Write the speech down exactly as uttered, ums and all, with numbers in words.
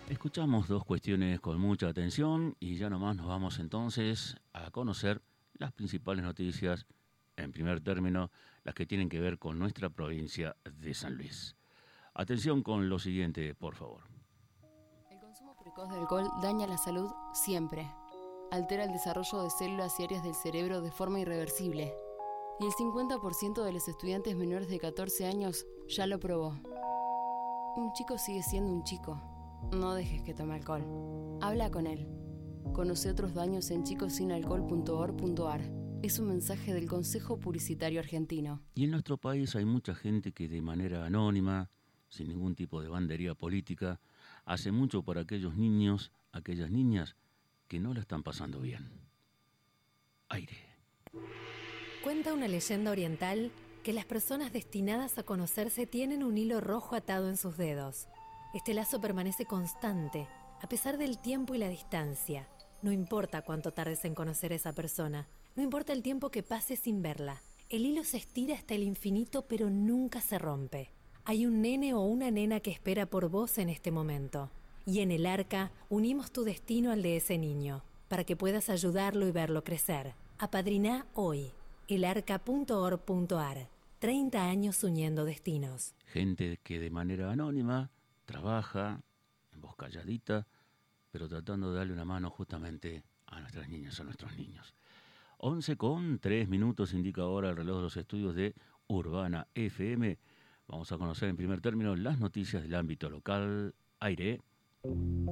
Escuchamos dos cuestiones con mucha atención y ya nomás nos vamos entonces a conocer las principales noticias, en primer término, las que tienen que ver con nuestra provincia de San Luis. Atención con lo siguiente, por favor. El consumo precoz de alcohol daña la salud siempre. Altera el desarrollo de células y áreas del cerebro de forma irreversible. Y el cincuenta por ciento de los estudiantes menores de catorce años ya lo probó. Un chico sigue siendo un chico. No dejes que tome alcohol. Habla con él. Conoce otros daños en chicos sin alcohol punto org punto ar. Es un mensaje del Consejo Publicitario Argentino. Y en nuestro país hay mucha gente que de manera anónima, sin ningún tipo de bandería política, hace mucho por aquellos niños, aquellas niñas que no la están pasando bien. Aire. Cuenta una leyenda oriental que las personas destinadas a conocerse tienen un hilo rojo atado en sus dedos. Este lazo permanece constante, a pesar del tiempo y la distancia. No importa cuánto tardes en conocer a esa persona, no importa el tiempo que pase sin verla. El hilo se estira hasta el infinito, pero nunca se rompe. Hay un nene o una nena que espera por vos en este momento. Y en el Arca unimos tu destino al de ese niño, para que puedas ayudarlo y verlo crecer. Apadriná hoy. el arca punto org punto ar. treinta años uniendo destinos. Gente que de manera anónima trabaja en voz calladita, pero tratando de darle una mano justamente a nuestras niñas, a nuestros niños. once con tres minutos indica ahora el reloj de los estudios de Urbana F M. Vamos a conocer en primer término las noticias del ámbito local. Aire.